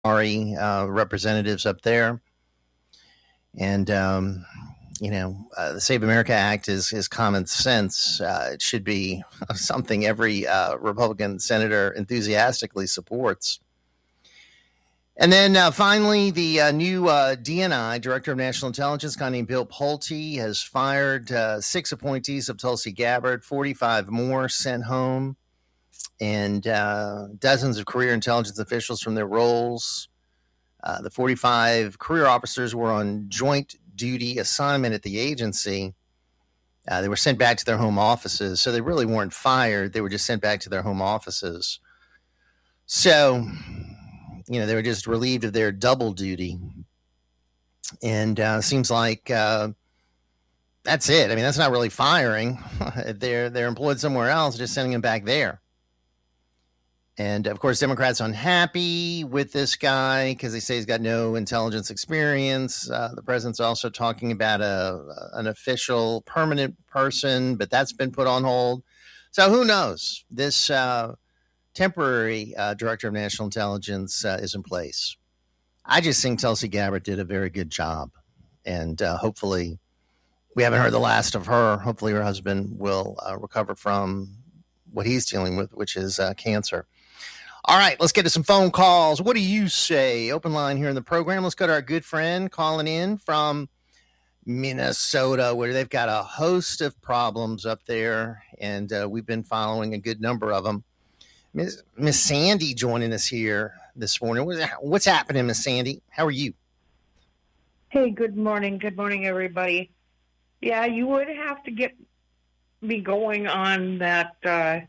representatives up there. And, the Save America Act is common sense. It should be something every Republican senator enthusiastically supports. And then finally, the new DNI, Director of National Intelligence, a guy named Bill Pulte, has fired 6 appointees of Tulsi Gabbard, 45 more sent home, and dozens of career intelligence officials from their roles. The 45 career officers were on joint duty assignment at the agency. They were sent back to their home offices, so they really weren't fired. They were just sent back to their home offices. So, they were just relieved of their double duty. And seems like that's it. I mean, that's not really firing. They're employed somewhere else, just sending them back there. And, of course, Democrats unhappy with this guy because they say he's got no intelligence experience. The president's also talking about an official permanent person, but that's been put on hold. So who knows? This temporary director of national intelligence is in place. I just think Tulsi Gabbard did a very good job. And hopefully we haven't heard the last of her. Hopefully her husband will recover from what he's dealing with, which is cancer. All right, let's get to some phone calls. What do you say? Open line here in the program. Let's go to our good friend calling in from Minnesota, where they've got a host of problems up there, and we've been following a good number of them. Miss Sandy joining us here this morning. What's happening, Miss Sandy? How are you? Hey, good morning. Good morning, everybody. Yeah, you would have to get me going on that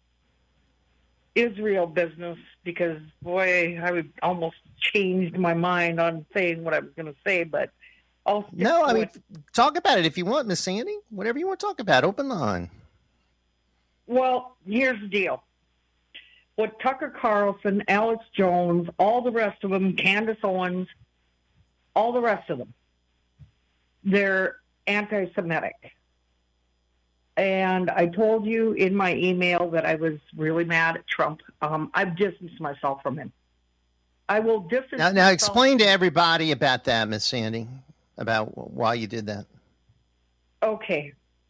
Israel business because, boy, I would almost changed my mind on saying what I was going to say, but I'll talk about it if you want, Miss Sandy. Whatever you want to talk about, open line. Well, here's the deal. What Tucker Carlson, Alex Jones, all the rest of them, Candace Owens, all the rest of them, they're anti-Semitic. And I told you in my email that I was really mad at Trump. I've distanced myself from him. I will distance myself. Now explain to everybody about that, Miss Sandy, about why you did that. Okay.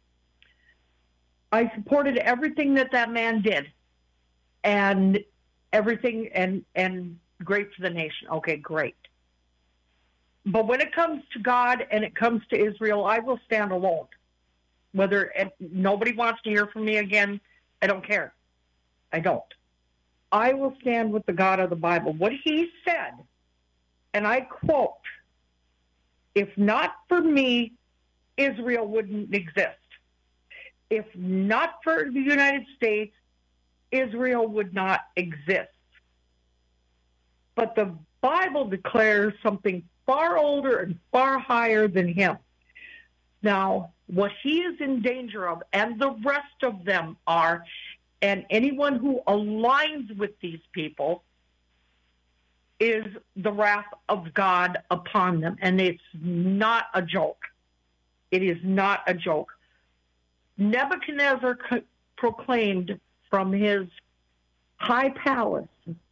I supported everything that man did. And everything, and great for the nation. Okay, great. But when it comes to God and it comes to Israel, I will stand alone. Whether nobody wants to hear from me again, I don't care. I don't. I will stand with the God of the Bible. What he said, and I quote, if not for me, Israel wouldn't exist. If not for the United States, Israel would not exist. But the Bible declares something far older and far higher than him. Now, what he is in danger of, and the rest of them are, and anyone who aligns with these people, is the wrath of God upon them. And it's not a joke. It is not a joke. Nebuchadnezzar proclaimed from his high palace,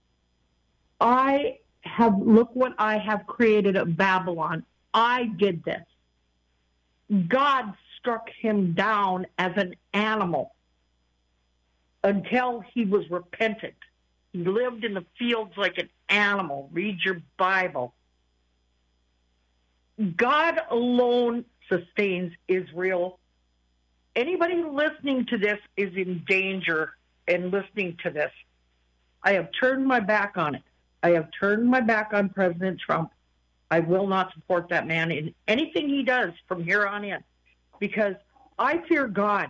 look what I have created at Babylon. I did this. God struck him down as an animal until he was repentant. He lived in the fields like an animal. Read your Bible. God alone sustains Israel. Anybody listening to this is in danger in listening to this. I have turned my back on it. I have turned my back on President Trump. I will not support that man in anything he does from here on in because I fear God.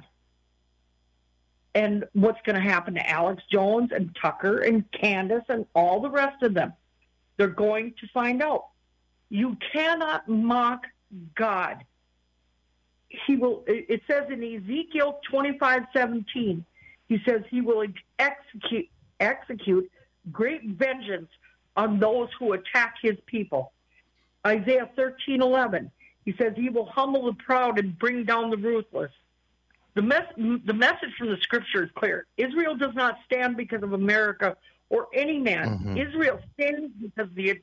And what's going to happen to Alex Jones and Tucker and Candace and all the rest of them? They're going to find out. You cannot mock God. He will. It says in Ezekiel 25:17, he says he will execute great vengeance on those who attack his people. Isaiah 13:11, he says he will humble the proud and bring down the ruthless. The message from the scripture is clear. Israel does not stand because of America or any man. Mhm. Israel sins because the